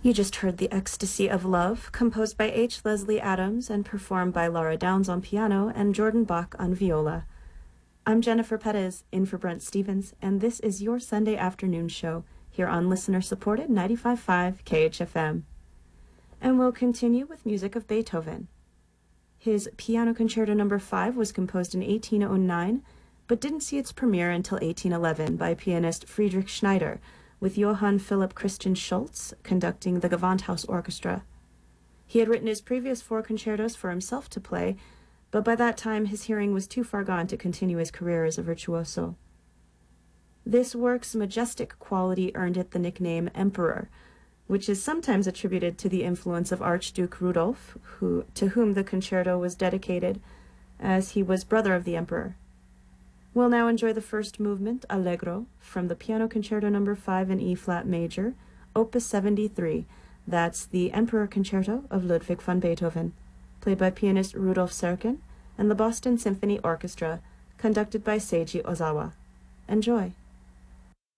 You just heard The Ecstasy of Love, composed by H. Leslie Adams and performed by Laura Downs on piano and Jordan Bach on viola. I'm Jennifer Perez, in for Brent Stevens, and this is your Sunday afternoon show here on listener-supported 95.5 KHFM. And we'll continue with music of Beethoven. His Piano Concerto No. 5 was composed in 1809, but didn't see its premiere until 1811 by pianist Friedrich Schneider, with Johann Philipp Christian Schultz conducting the Gewandhaus Orchestra. He had written his previous 4 concertos for himself to play, but by that time his hearing was too far gone to continue his career as a virtuoso. This work's majestic quality earned it the nickname Emperor, which is sometimes attributed to the influence of Archduke Rudolf, to whom the concerto was dedicated, as he was brother of the emperor. We'll now enjoy the first movement, Allegro, from the Piano Concerto No. 5 in E-flat major, Opus 73. That's the Emperor Concerto of Ludwig van Beethoven, played by pianist Rudolf Serkin and the Boston Symphony Orchestra, conducted by Seiji Ozawa. Enjoy.